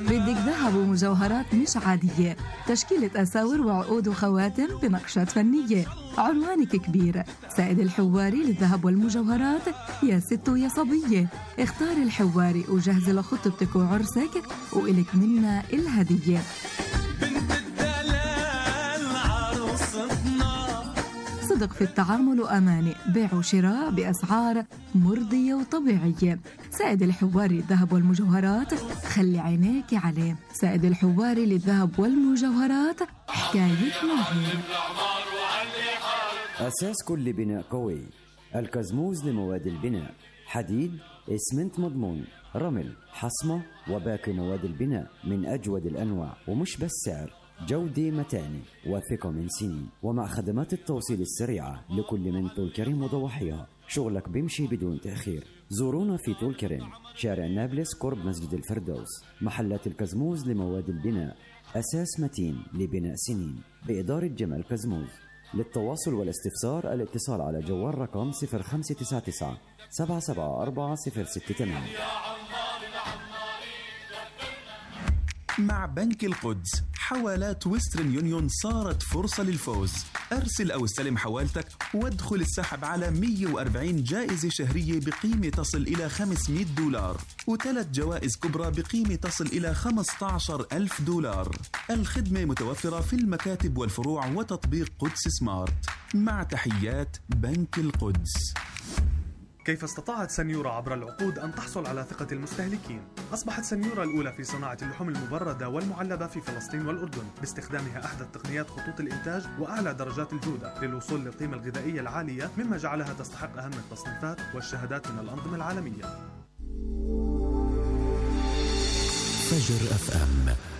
بدك ذهب ومجوهرات مش عادية، تشكيلة أساور وعقود وخواتم بنقشات فنية. عنوانك كبير، سائد الحواري للذهب والمجوهرات. يا ست ويا صبية، اختاري الحواري وجهزي لخطبتك وعرسك وإلك منا الهدية. صدق في التعامل وأمانة، بيع وشراء بأسعار مرضية وطبيعية. سائد الحواري للذهب والمجوهرات، خلي عينيك عليه. سائد الحواري للذهب والمجوهرات، حكاية ماهر. أساس كل بناء قوي، الكزموز لمواد البناء، حديد، إسمنت مضمون، رمل، حصمة وباقي مواد البناء من أجود الأنواع. ومش بس سعر، جودة متانة وثقة من سنين، ومع خدمات التوصيل السريعة لكل من طول كريم وضواحيها. شغلك بيمشي بدون تأخير. زورونا في طول كريم، شارع نابلس قرب مسجد الفردوس. محلات الكزموز لمواد البناء، أساس متين لبناء سنين، بإدارة جمال كزموز. للتواصل والاستفسار الاتصال على جوال رقم 0599 774 068. مع بنك القدس حوالات ويسترن يونيون صارت فرصة للفوز. أرسل أو استلم حوالتك وادخل السحب على 140 جائزة شهرية بقيمة تصل إلى $500 و3 جوائز كبرى بقيمة تصل إلى $15,000. الخدمة متوفرة في المكاتب والفروع وتطبيق قدس سمارت. مع تحيات بنك القدس. كيف استطاعت سنيورا عبر العقود أن تحصل على ثقة المستهلكين؟ أصبحت سنيورا الأولى في صناعة اللحوم المبردة والمعلبة في فلسطين والأردن، باستخدامها أحدث تقنيات خطوط الإنتاج وأعلى درجات الجودة للوصول للقيمة الغذائية العالية، مما جعلها تستحق أهم التصنيفات والشهادات من الأنظمة العالمية. فجر FM